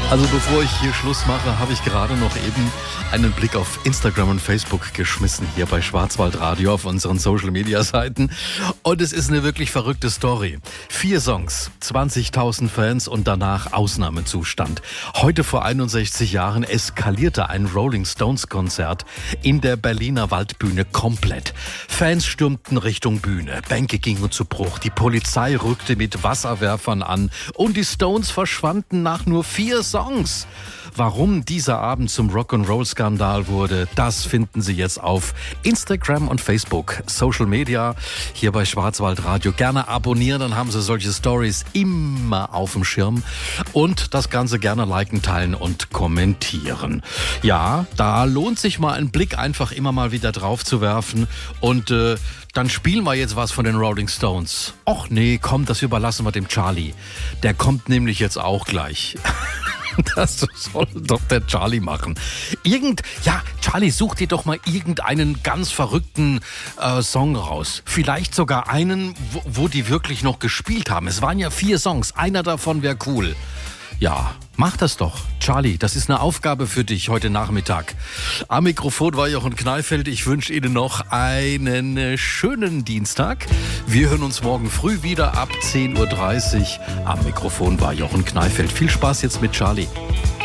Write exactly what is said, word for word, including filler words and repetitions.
Also bevor ich hier Schluss mache, habe ich gerade noch eben einen Blick auf Instagram und Facebook geschmissen, hier bei Schwarzwaldradio auf unseren Social-Media-Seiten. Und es ist eine wirklich verrückte Story. Vier Songs, zwanzigtausend Fans und danach Ausnahmezustand. Heute vor einundsechzig Jahren eskalierte ein Rolling Stones-Konzert in der Berliner Waldbühne komplett. Fans stürmten Richtung Bühne, Bänke gingen zu Bruch, die Polizei rückte mit Wasserwerfern an und die Stones verschwanden nach nur vier Songs. Songs. Warum dieser Abend zum Rock'n'Roll-Skandal wurde, das finden Sie jetzt auf Instagram und Facebook. Social Media hier bei Schwarzwaldradio. Gerne abonnieren, dann haben Sie solche Stories immer auf dem Schirm. Und das Ganze gerne liken, teilen und kommentieren. Ja, da lohnt sich mal ein Blick einfach immer mal wieder drauf zu werfen. Und äh, dann spielen wir jetzt was von den Rolling Stones. Och nee, komm, das überlassen wir dem Charlie. Der kommt nämlich jetzt auch gleich. Das soll doch der Charlie machen. Irgend, ja, Charlie, such dir doch mal irgendeinen ganz verrückten äh, Song raus. Vielleicht sogar einen, wo, wo die wirklich noch gespielt haben. Es waren ja vier Songs, einer davon wäre cool. Ja, mach das doch. Charlie, das ist eine Aufgabe für dich heute Nachmittag. Am Mikrofon war Jochen Kneifeld. Ich wünsche Ihnen noch einen schönen Dienstag. Wir hören uns morgen früh wieder ab zehn Uhr dreißig. Am Mikrofon war Jochen Kneifeld. Viel Spaß jetzt mit Charlie.